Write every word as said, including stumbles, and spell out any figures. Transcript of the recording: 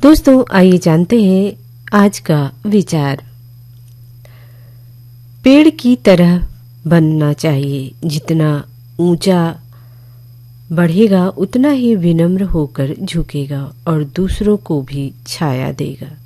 दोस्तों आइए जानते हैं आज का विचार। पेड़ की तरह बनना चाहिए, जितना ऊंचा बढ़ेगा उतना ही विनम्र होकर झुकेगा और दूसरों को भी छाया देगा।